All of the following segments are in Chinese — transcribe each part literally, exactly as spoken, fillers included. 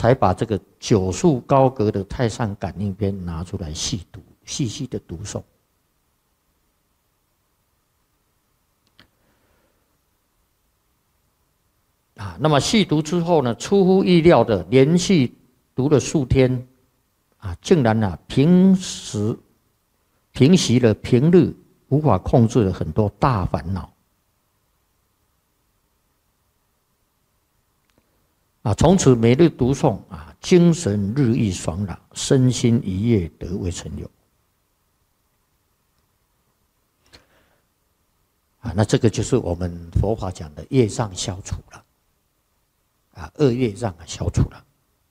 才把这个九束高阁的《太上感应篇》拿出来细读，细细的读诵。啊，那么细读之后呢，出乎意料的，连续读了数天，啊，竟然啊平时平息了平日无法控制的很多大烦恼。啊，从此每日读诵啊，精神日益爽朗，身心愉悦，得未曾有。啊，那这个就是我们佛法讲的业障消除了。啊，恶业障啊消除了。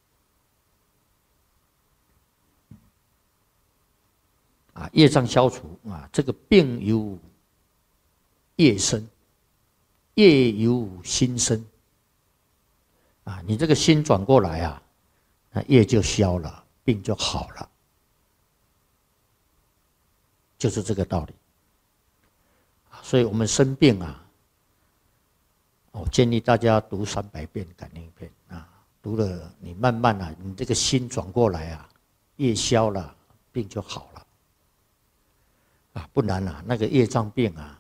啊，业障消除啊，这个病由业生，业由心生。啊，你这个心转过来啊，那业就消了，病就好了，就是这个道理。所以我们生病啊。我建议大家读三百遍《感应篇》啊，读了你慢慢啊，你这个心转过来啊，业消了，病就好了。啊，不然啊，那个业障病啊，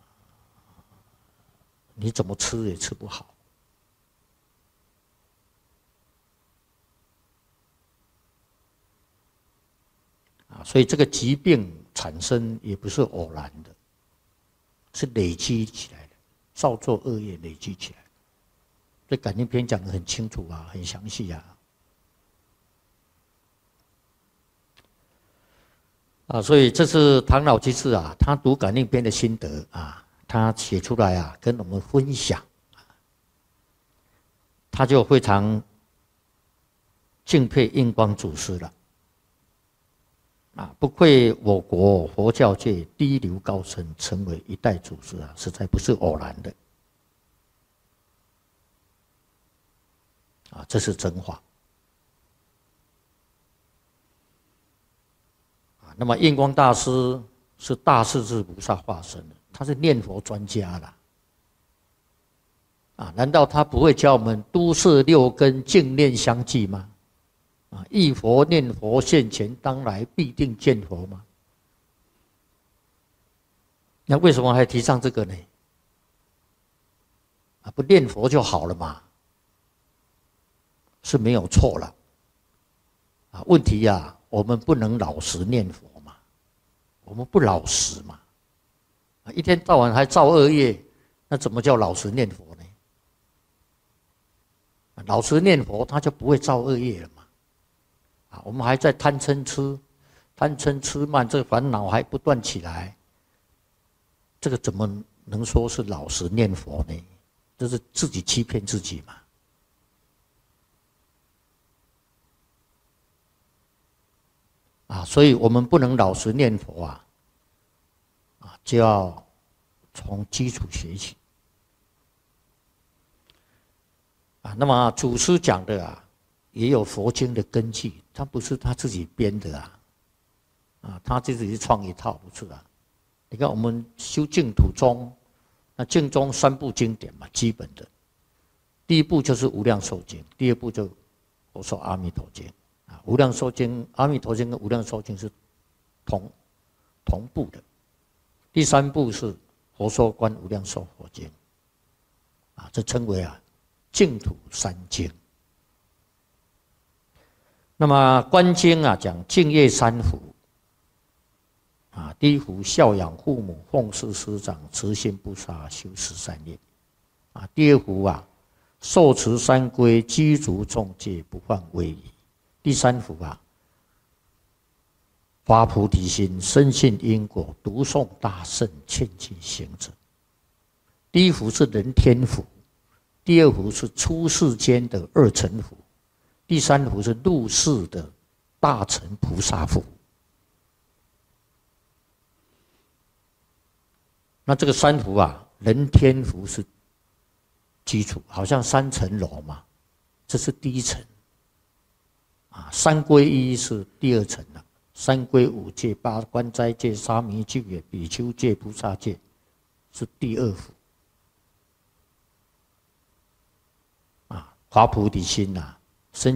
你怎么吃也吃不好。啊，所以这个疾病产生也不是偶然的，是累积起来的。造作恶业累积起来，这感应篇讲得很清楚啊，很详细啊。啊，所以这是唐老居士啊，他读感应篇的心得啊，他写出来啊，跟我们分享。他就非常敬佩印光祖师了。啊，不愧我国佛教界第一流高僧，成为一代祖师啊，实在不是偶然的。啊，这是真话。啊，那么印光大师是大势至菩萨化身的，他是念佛专家啦。啊，难道他不会教我们都摄六根，净念相继吗？啊，忆佛念佛现前，当来必定见佛吗？那为什么还提倡这个呢？啊，不念佛就好了嘛，是没有错了。啊，问题呀、啊，我们不能老实念佛嘛，我们不老实嘛，啊，一天到晚还造恶业，那怎么叫老实念佛呢？啊，老实念佛，他就不会造恶业了嘛。啊，我们还在贪嗔痴，贪嗔痴慢，这个烦恼还不断起来，这个怎么能说是老实念佛呢？这是自己欺骗自己嘛。啊，所以我们不能老实念佛啊，啊，就要从基础学起。啊，那么祖师讲的啊，也有佛经的根据，他不是他自己编的啊，啊，他自己创一套，不是啊。你看我们修净土宗，那净宗三部经典嘛，基本的，第一部就是《无量寿经》，第二部就《佛说阿弥陀经》啊，《无量寿经》、《阿弥陀经》跟《无量寿经》是同同步的，第三部是《佛说观无量寿佛经》啊，这称为啊净土三经。那么观经啊，讲净业三福啊，第一福孝养父母，奉事师长，慈心不杀，修十善业啊。第二福啊，受持三规，积足众戒，不犯威仪。第三福啊，发菩提心，深信因果，读诵大圣，劝进行者。第一福是人天福，第二福是出世间的二乘福，第三福是入世的大乘菩萨福。那这个三福啊，人天福是基础，好像三层楼嘛，这是第一层啊。三皈依是第二层了，三皈五戒、八关斋戒、沙弥戒、比丘戒、菩萨戒是第二福啊。发菩提心啊，